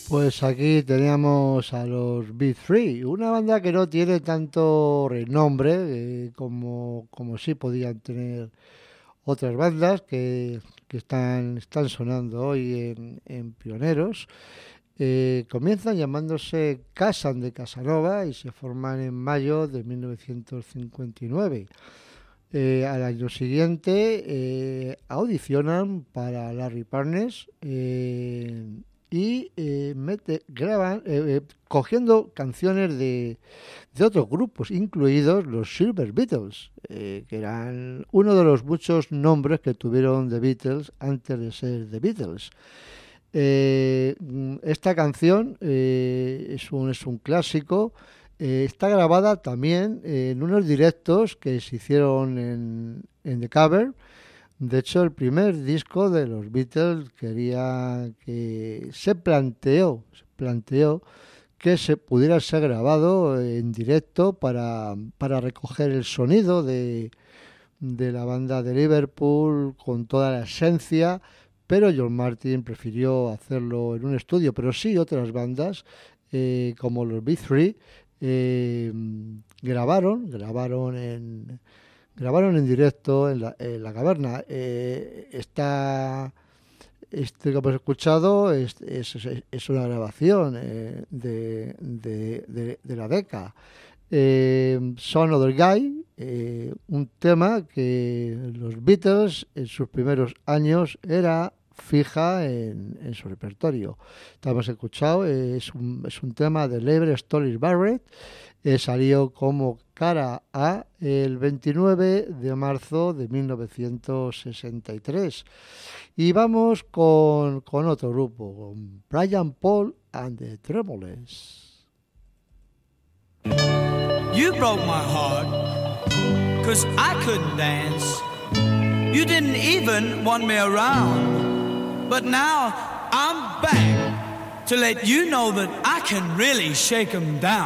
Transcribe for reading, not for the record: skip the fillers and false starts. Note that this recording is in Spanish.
Pues aquí teníamos a los B3, una banda que no tiene tanto renombre como sí podían tener otras bandas que están sonando hoy en Pioneros. Comienzan llamándose Casan de Casanova y se forman en mayo de 1959. Al año siguiente audicionan para Larry Parnes graban cogiendo canciones de otros grupos, incluidos los Silver Beatles, que eran uno de los muchos nombres que tuvieron The Beatles antes de ser The Beatles. Esta canción es un clásico. Está grabada también en unos directos que se hicieron en The Cover. De hecho, el primer disco de los Beatles quería que se planteó que se pudiera ser grabado en directo para recoger el sonido de la banda de Liverpool con toda la esencia, pero John Martin prefirió hacerlo en un estudio. Pero sí, otras bandas como los B3 eh, grabaron en directo en la caverna. Este que hemos escuchado es una grabación de la Decca. Son Other Guy, un tema que los Beatles en sus primeros años era fija en su repertorio. Hemos escuchado, es un tema de Lever Stories Barrett. Salió como cara A el 29 de marzo de 1963. Y vamos con otro grupo, con Brian Paul and the Tremoles. You broke my heart, 'cause I couldn't dance. You didn't even want me around. But now I'm back to let you know that I can really shake 'em down.